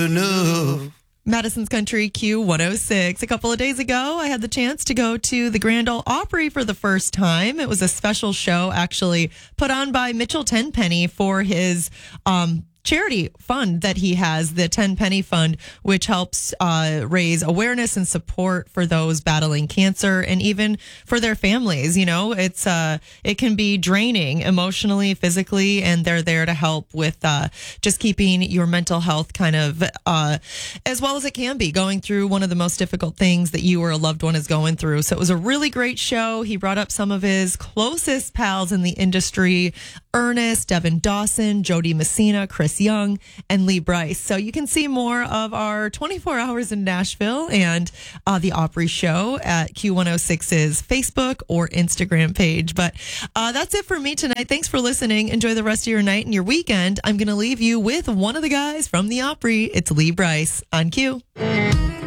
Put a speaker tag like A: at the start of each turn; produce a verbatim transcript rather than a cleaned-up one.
A: enough.
B: Madison's Country Q one oh six. A couple of days ago, I had the chance to go to the Grand Ole Opry for the first time. It was a special show actually put on by Mitchell Tenpenny for his um, charity fund that he has, the Tenpenny Fund, which helps uh, raise awareness and support for those battling cancer and even for their families. You know, it's uh, it can be draining emotionally, physically, and they're there to help with uh, just keeping your mental health kind of uh, as well as it can be, going through one of the most difficult things that you or a loved one is going through. So it was a really great show. He brought up some of his closest pals in the industry, Ernest, Devin Dawson, Jody Messina, Chris Young, and Lee Bryce. So you can see more of our twenty-four hours in Nashville and uh, the Opry show at Q one oh six's Facebook or Instagram page. But uh, that's it for me tonight. Thanks for listening. Enjoy the rest of your night and your weekend. I'm going to leave you with one of the guys from the Opry. It's Lee Bryce on Q.